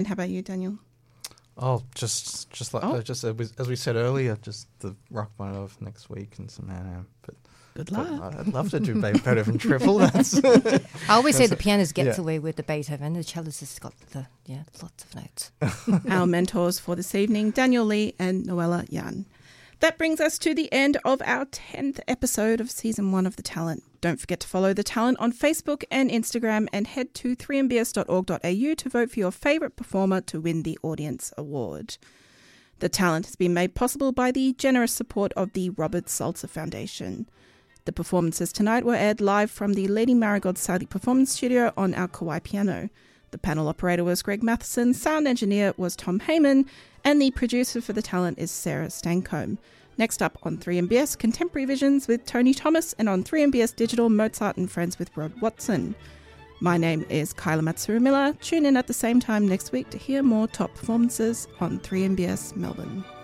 And how about you, Daniel? Oh, just as we said earlier, just the Rachmaninoff next week and some Manham. But good luck. I'd love to do Beethoven triple. I always say the pianist gets away with the Beethoven, the cellist has got lots of notes. Our mentors for this evening, Daniel Lee and Noella Yan. That brings us to the end of our 10th episode of Season 1 of The Talent. Don't forget to follow The Talent on Facebook and Instagram and head to 3mbs.org.au to vote for your favourite performer to win the Audience Award. The Talent has been made possible by the generous support of the Robert Salzer Foundation. The performances tonight were aired live from the Lady Marigold Saudi Performance Studio on our Kauai piano. The panel operator was Greg Matheson, sound engineer was Tom Heyman, and the producer for The Talent is Sarah Stancombe. Next up on 3MBS, Contemporary Visions with Tony Thomas, and on 3MBS Digital, Mozart and Friends with Rod Watson. My name is Kyla Matsuru-Miller. Tune in at the same time next week to hear more top performances on 3MBS Melbourne.